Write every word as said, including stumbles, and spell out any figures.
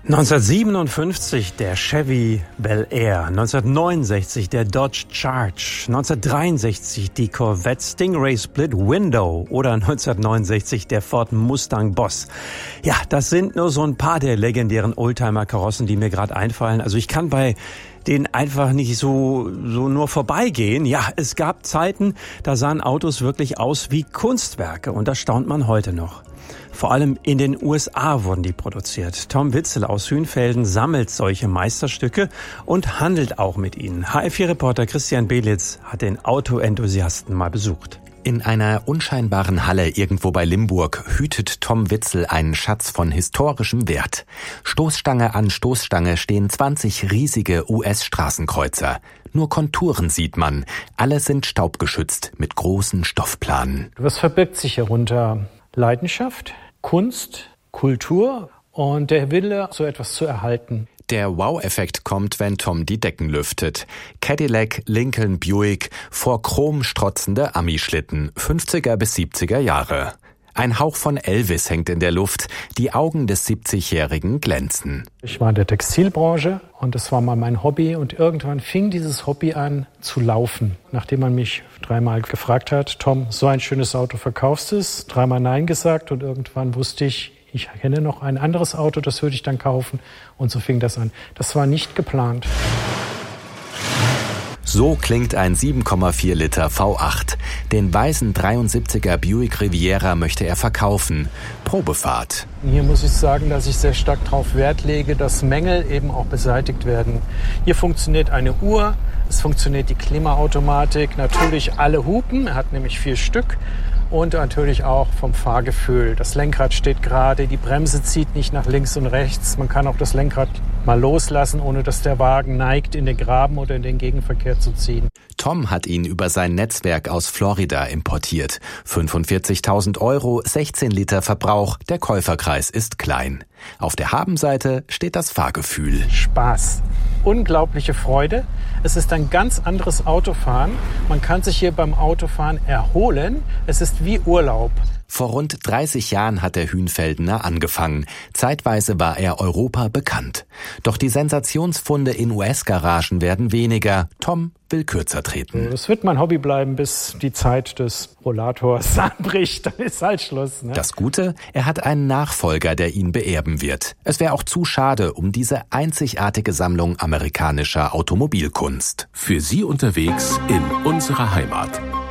neunzehnhundertsiebenundfünfzig der Chevy Bel Air, neunzehnhundertneunundsechzig der Dodge Charge, neunzehnhundertdreiundsechzig die Corvette Stingray Split Window oder neunzehnhundertneunundsechzig der Ford Mustang Boss. Ja, das sind nur so ein paar der legendären Oldtimer-Karossen, die mir gerade einfallen. Also ich kann bei denen einfach nicht so, so nur vorbeigehen. Ja, es gab Zeiten, da sahen Autos wirklich aus wie Kunstwerke und das staunt man heute noch. Vor allem in den U S A wurden die produziert. Tom Witzel aus Hünfelden sammelt solche Meisterstücke und handelt auch mit ihnen. H F vier Reporter Christian Belitz hat den Autoenthusiasten mal besucht. In einer unscheinbaren Halle irgendwo bei Limburg hütet Tom Witzel einen Schatz von historischem Wert. Stoßstange an Stoßstange stehen zwanzig riesige U S-Straßenkreuzer. Nur Konturen sieht man. Alle sind staubgeschützt mit großen Stoffplanen. Was verbirgt sich hierunter? Leidenschaft, Kunst, Kultur und der Wille, so etwas zu erhalten. Der Wow-Effekt kommt, wenn Tom die Decken lüftet. Cadillac, Lincoln, Buick, vor Chrom strotzende Ami-Schlitten, fünfziger bis siebziger Jahre. Ein Hauch von Elvis hängt in der Luft, die Augen des siebzigjährigen glänzen. Ich war in der Textilbranche und das war mal mein Hobby und irgendwann fing dieses Hobby an zu laufen. Nachdem man mich dreimal gefragt hat, Tom, so ein schönes Auto verkaufst du es? Dreimal Nein gesagt und irgendwann wusste ich, ich kenne noch ein anderes Auto, das würde ich dann kaufen und so fing das an. Das war nicht geplant. So klingt ein sieben Komma vier Liter V acht. Den weißen dreiundsiebziger Buick Riviera möchte er verkaufen. Probefahrt. Hier muss ich sagen, dass ich sehr stark darauf Wert lege, dass Mängel eben auch beseitigt werden. Hier funktioniert eine Uhr, es funktioniert die Klimaautomatik, natürlich alle Hupen, er hat nämlich vier Stück. Und natürlich auch vom Fahrgefühl. Das Lenkrad steht gerade, die Bremse zieht nicht nach links und rechts. Man kann auch das Lenkrad mal loslassen, ohne dass der Wagen neigt, in den Graben oder in den Gegenverkehr zu ziehen. Tom hat ihn über sein Netzwerk aus Florida importiert. fünfundvierzigtausend Euro, sechzehn Liter Verbrauch, der Käuferkreis ist klein. Auf der Habenseite steht das Fahrgefühl. Spaß. Unglaubliche Freude. Es ist ein ganz anderes Autofahren. Man kann sich hier beim Autofahren erholen. Es ist wie Urlaub. Vor rund dreißig Jahren hat der Hünfeldener angefangen. Zeitweise war er Europa bekannt. Doch die Sensationsfunde in U S-Garagen werden weniger. Tom will kürzer treten. Das wird mein Hobby bleiben, bis die Zeit des Rollators anbricht. Dann ist halt Schluss. Ne? Das Gute, er hat einen Nachfolger, der ihn beerben wird. Es wäre auch zu schade um diese einzigartige Sammlung amerikanischer Automobilkunst. Für Sie unterwegs in unserer Heimat.